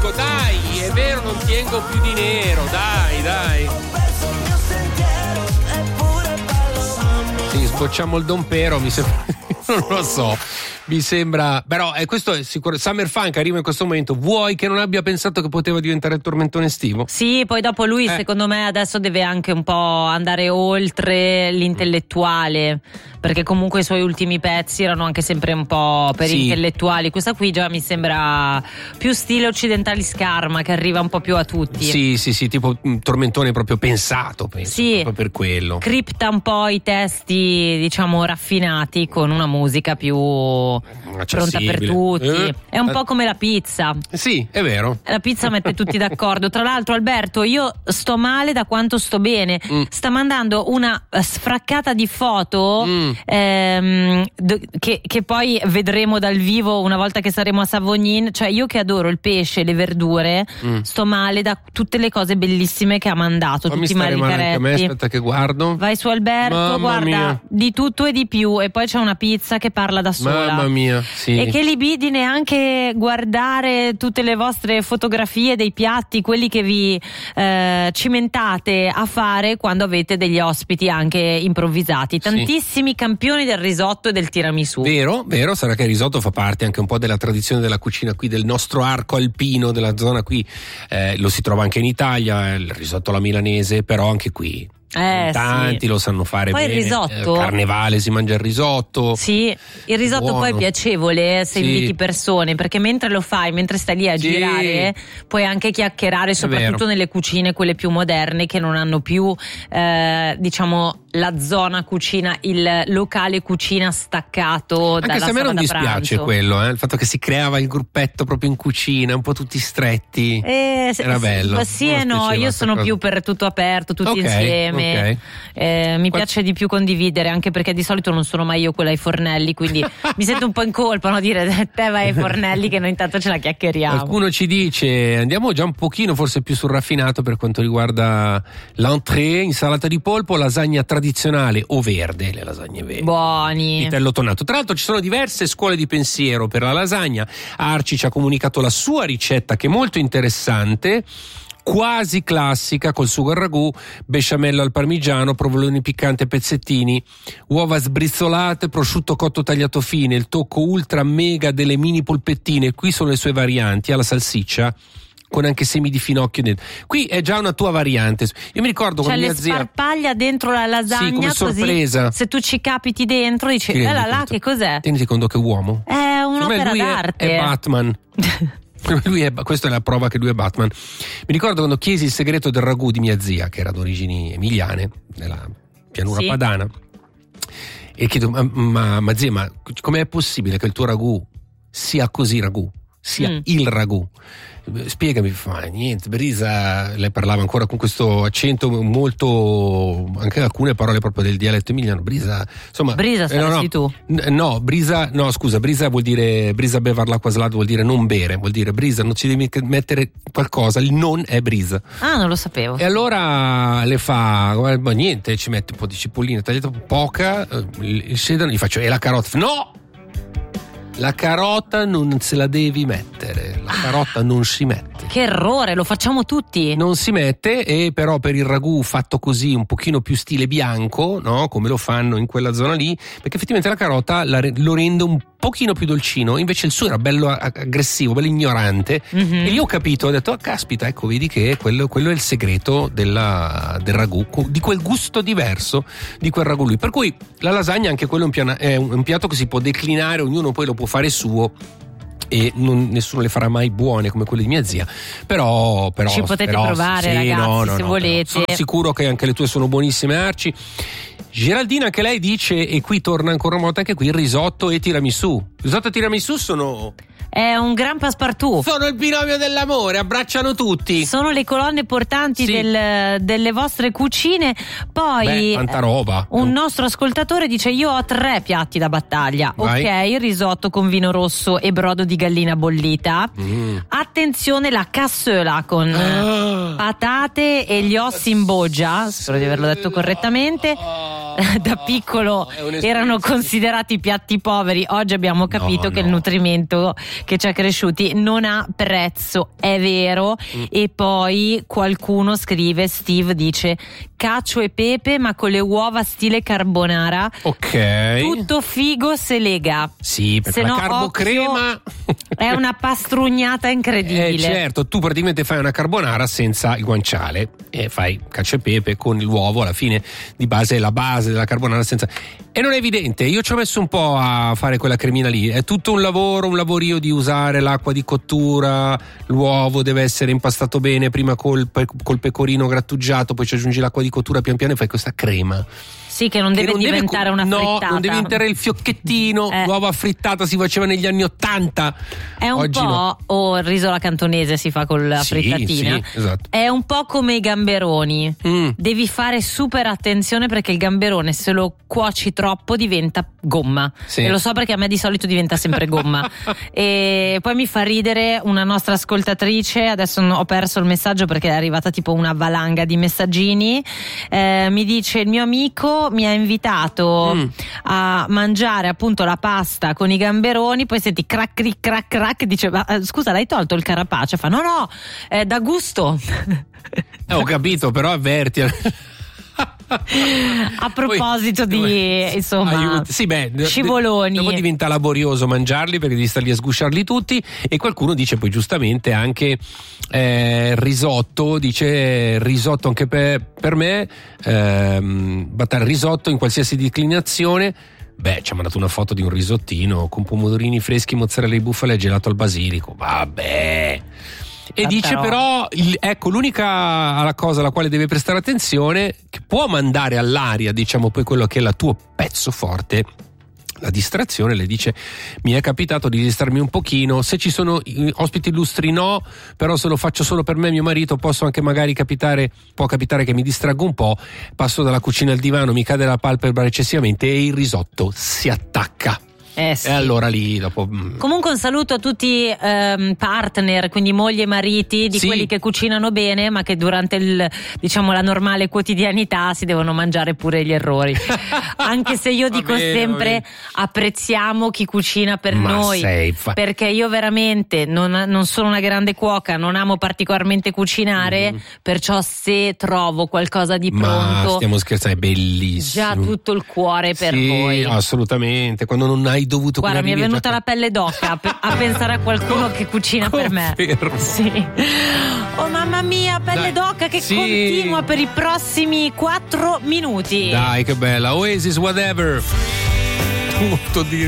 Marco, dai, è vero, non tengo più di nero, dai. Sì, sbocciamo il dompero, mi sembra, non lo so. Mi sembra, però questo è sicuro. Summer Funk arriva in questo momento. Vuoi che non abbia pensato che poteva diventare il tormentone estivo? Sì, poi dopo lui secondo me adesso deve anche un po' andare oltre l'intellettuale, perché comunque i suoi ultimi pezzi erano anche sempre un po' per intellettuali. Questa qui già mi sembra più stile occidentali Scarma, che arriva un po' più a tutti. Sì, tipo un tormentone proprio pensato, penso, sì, proprio per quello. Cripta un po' i testi, diciamo, raffinati con una musica più pronta per tutti. È un po' come la pizza. Sì, è vero. La pizza mette tutti d'accordo. Tra l'altro, Alberto, io sto male da quanto sto bene. Sta mandando una sfraccata di foto che poi vedremo dal vivo una volta che saremo a Savognin. Cioè, io che adoro il pesce e le verdure, sto male da tutte le cose bellissime che ha mandato. Tutti i maricaretti. Me, aspetta che guardo. Vai su Alberto, Mamma guarda mia. Di tutto e di più. E poi c'è una pizza che parla da sola. Mamma mia, sì. E che libidine anche guardare tutte le vostre fotografie dei piatti, quelli che vi cimentate a fare quando avete degli ospiti anche improvvisati. Tantissimi campioni del risotto e del tiramisù. Vero, sarà che il risotto fa parte anche un po' della tradizione della cucina qui, del nostro arco alpino, della zona qui. Lo si trova anche in Italia, il risotto alla milanese, però anche qui. Tanti lo sanno fare poi bene. Il risotto, carnevale si mangia il risotto. Sì, il risotto buono. Poi è piacevole se inviti persone, perché mentre lo fai, mentre stai lì a girare, puoi anche chiacchierare, soprattutto nelle cucine quelle più moderne che non hanno più diciamo la zona cucina, il locale cucina staccato anche dalla se a me non dispiace pranzo. quello, il fatto che si creava il gruppetto proprio in cucina, un po' tutti stretti, era bello. Sì e no, io sono più per tutto aperto, tutti insieme. Mi piace di più condividere, anche perché di solito non sono mai io quella ai fornelli, quindi mi sento un po' in colpa, no? Dire te vai ai fornelli che noi intanto ce la chiacchieriamo. Qualcuno ci dice andiamo già un pochino forse più sul raffinato per quanto riguarda l'entrée, insalata di polpo, lasagna tradizionale o verde, le lasagne verdi buoni, vitello tonnato. Tra l'altro ci sono diverse scuole di pensiero per la lasagna. Arci ci ha comunicato la sua ricetta che è molto interessante, quasi classica, col sugo al ragù, besciamella al parmigiano, provolone piccante a pezzettini, uova sbrizzolate, prosciutto cotto tagliato fine, il tocco ultra mega delle mini polpettine. Qui sono le sue varianti, alla salsiccia con anche semi di finocchio dentro. Qui è già una tua variante. Io mi ricordo quando mia zia sparpaglia dentro la lasagna, come sorpresa, così, se tu ci capiti dentro dici là che cos'è? Tieniti conto che uomo è un'opera d'arte, è Batman. Questa è la prova che lui è Batman. Mi ricordo quando chiesi il segreto del ragù di mia zia, che era d'origini emiliane, nella pianura padana, e chiedo ma zia, ma com'è possibile che il tuo ragù sia così ragù, sia il ragù? Spiegami. Fa niente, Brisa, lei parlava ancora con questo accento molto, anche alcune parole proprio del dialetto emiliano. Brisa, insomma, Brisa saresti tu? No, Brisa, no, scusa, Brisa vuol dire, Brisa bevar l'acqua salata vuol dire non bere, vuol dire Brisa, non ci devi mettere qualcosa, il non è Brisa. Ah, non lo sapevo. E allora le fa, ma niente, ci mette un po' di cipollina tagliata poca, il sedano, gli faccio, e la carota? No! La carota non se la devi mettere, la carota non si mette. Che errore, lo facciamo tutti. Non si mette, e però per il ragù fatto così un pochino più stile bianco, no? Come lo fanno in quella zona lì, perché effettivamente la carota lo rende un pochino più dolcino, invece il suo era bello aggressivo, bello ignorante, e lì ho capito, ho detto caspita, ecco, vedi che quello è il segreto del ragù, di quel gusto diverso di quel ragù lì. Per cui la lasagna anche quello è un piatto che si può declinare, ognuno poi lo può fare suo, e nessuno le farà mai buone come quelle di mia zia, però ci potete provare, ragazzi, se volete. Sono sicuro che anche le tue sono buonissime, Arci. Geraldina anche lei dice, e qui torna ancora una volta anche qui, risotto e tiramisù. Risotto e tiramisù è un gran passepartout. Sono il binomio dell'amore, abbracciano tutti. Sono le colonne portanti delle vostre cucine. Poi tanta roba. Un nostro ascoltatore dice: io ho 3 piatti da battaglia. Vai. Ok, il risotto con vino rosso e brodo di gallina bollita. Attenzione, la cassola con patate e gli ossi in boggia. Spero di averlo detto correttamente. da piccolo erano considerati piatti poveri. Oggi abbiamo capito che il nutrimento che ci ha cresciuti non ha prezzo, è vero. E poi qualcuno scrive, Steve dice: cacio e pepe ma con le uova stile carbonara. Ok. Tutto figo se lega. Sì, perché se la no, carbocrema è una pastrugnata incredibile. Certo, tu praticamente fai una carbonara senza il guanciale e fai cacio e pepe con l'uovo, alla fine di base è la base della carbonara senza. E non è evidente, io ci ho messo un po' a fare quella cremina lì, è tutto un lavorio di usare l'acqua di cottura, l'uovo deve essere impastato bene prima col pecorino grattugiato, poi ci aggiungi l'acqua di cottura pian piano e fai questa crema. Sì, che non deve diventare una frittata. No, non deve diventare il fiocchettino. L'uova frittata si faceva negli anni '80. È un oggi po', no. O il riso alla cantonese si fa con la frittatina. Sì, esatto. È un po' come i gamberoni. Devi fare super attenzione perché il gamberone, se lo cuoci troppo, diventa gomma. Sì. E lo so perché a me di solito diventa sempre gomma. E poi mi fa ridere una nostra ascoltatrice, adesso ho perso il messaggio perché è arrivata tipo una valanga di messaggini. Mi dice: il mio amico mi ha invitato a mangiare appunto la pasta con i gamberoni, poi senti crac cric crac crac, dice: ma scusa, l'hai tolto il carapace? Fa: no, da gusto. Ho capito, però avverti. A proposito insomma, scivoloni. Dopo diventa laborioso mangiarli perché devi stare lì a sgusciarli tutti, e qualcuno dice poi giustamente anche risotto, dice risotto anche per me, battere risotto in qualsiasi declinazione. Beh, ci ha mandato una foto di un risottino con pomodorini freschi, mozzarella di bufala e gelato al basilico. Vabbè. E dice però, ecco, l'unica cosa alla quale deve prestare attenzione, che può mandare all'aria, diciamo, poi quello che è il tuo pezzo forte, la distrazione. Le dice: mi è capitato di distrarmi un pochino, se ci sono ospiti illustri no, però se lo faccio solo per me e mio marito posso anche magari può capitare che mi distraggo un po', passo dalla cucina al divano, mi cade la palpebra eccessivamente e il risotto si attacca. Sì. E allora lì dopo. Comunque un saluto a tutti partner, quindi mogli e mariti di quelli che cucinano bene, ma che durante la normale quotidianità si devono mangiare pure gli errori. Anche se io dico sempre apprezziamo chi cucina per noi, perché io veramente non sono una grande cuoca, non amo particolarmente cucinare, perciò se trovo qualcosa di pronto, stiamo scherzando, è bellissimo, già tutto il cuore per voi. Assolutamente, quando non hai dovuto. Guarda, mi è venuta la pelle d'oca a pensare a qualcuno che cucina per me. Sì. Oh mamma mia, pelle d'oca che continua per i prossimi 4 minuti. Dai, che bella. Oasis Whatever. Molto